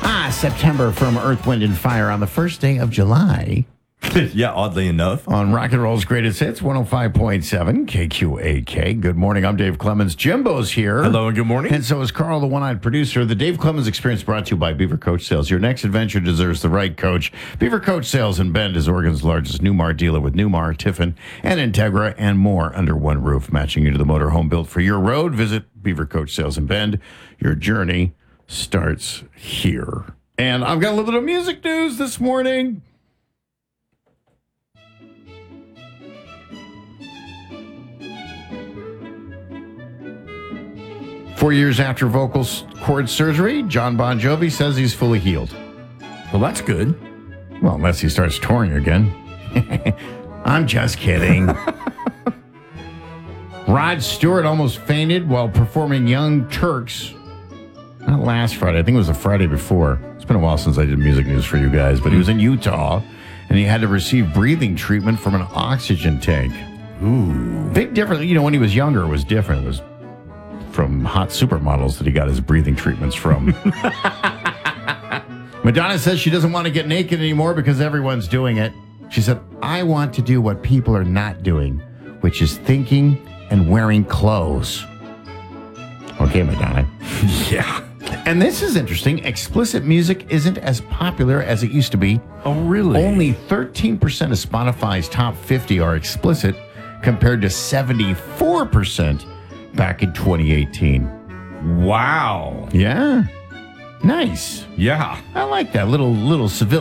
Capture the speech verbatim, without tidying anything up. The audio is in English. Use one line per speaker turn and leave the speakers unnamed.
Ah, September from Earth, Wind, and Fire on the first day of July.
Yeah, oddly enough.
On Rock and Roll's Greatest Hits, one oh five point seven K Q A K. Good morning, I'm Dave Clemens. Jimbo's here.
Hello and good morning.
And so is Carl, the one-eyed producer. The Dave Clemens Experience brought to you by Beaver Coach Sales. Your next adventure deserves the right coach. Beaver Coach Sales in Bend is Oregon's largest Newmar dealer with Newmar, Tiffin, and Integra, and more under one roof, matching you to the motorhome built for your road. Visit Beaver Coach Sales in Bend. Your journey starts here. And I've got a little bit of music news this morning. Four years after vocal cord surgery, John Bon Jovi says he's fully healed.
Well, that's good.
Well, unless he starts touring again. I'm just kidding. Rod Stewart almost fainted while performing Young Turks. Not last Friday. I think it was the Friday before. It's been a while since I did music news for you guys. But he was in Utah, and he had to receive breathing treatment from an oxygen tank.
Ooh.
Big difference. You know, when he was younger, it was different. It was from hot supermodels that he got his breathing treatments from. Madonna says she doesn't want to get naked anymore because everyone's doing it. She said, I want to do what people are not doing, which is thinking and wearing clothes. Okay, Madonna.
Yeah.
And this is interesting. Explicit music isn't as popular as it used to be.
Oh, really?
Only thirteen percent of Spotify's top fifty are explicit compared to seventy-four percent back in twenty eighteen.
Wow.
Yeah. Nice.
Yeah.
I like that little little civil